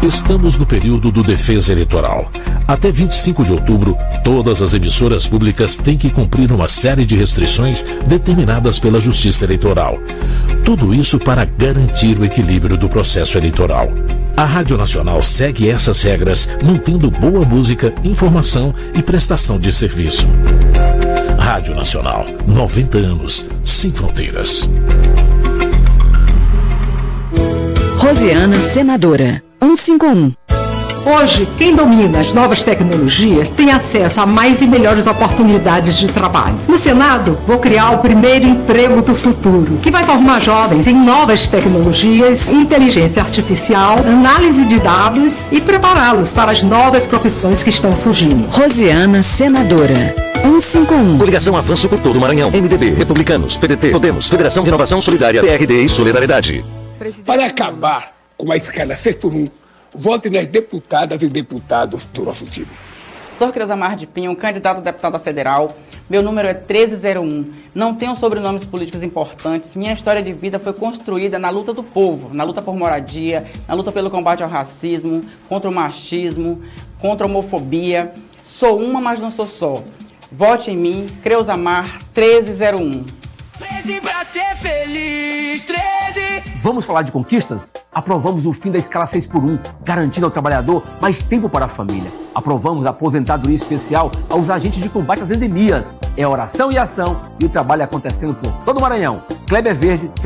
Estamos no período do Defesa Eleitoral. Até 25 de outubro, todas as emissoras públicas têm que cumprir uma série de restrições determinadas pela Justiça Eleitoral. Tudo isso para garantir o equilíbrio do processo eleitoral. A Rádio Nacional segue essas regras, mantendo boa música, informação e prestação de serviço. Rádio Nacional, 90 anos, sem fronteiras. Rosiana, senadora, 151. Hoje, quem domina as novas tecnologias tem acesso a mais e melhores oportunidades de trabalho. No Senado, vou criar o primeiro emprego do futuro, que vai formar jovens em novas tecnologias, inteligência artificial, análise de dados e prepará-los para as novas profissões que estão surgindo. Rosiana, senadora, 151. Coligação Avanço por todo o Maranhão. MDB, Republicanos, PDT, Podemos, Federação Renovação Solidária, PRD e Solidariedade. Para acabar com a escala 6x1, vote nas deputadas e deputados do nosso time. Sou Creusamar de Pinho, candidato a deputada federal. Meu número é 1301. Não tenho sobrenomes políticos importantes. Minha história de vida foi construída na luta do povo, na luta por moradia, na luta pelo combate ao racismo, contra o machismo, contra a homofobia. Sou uma, mas não sou só. Vote em mim, Creusamar 1301. 13 pra ser feliz, 13. Vamos falar de conquistas? Aprovamos o fim da escala 6x1, garantindo ao trabalhador mais tempo para a família. Aprovamos a aposentadoria especial aos agentes de combate às endemias. É oração e ação e o trabalho acontecendo por todo o Maranhão. Kleber Verde.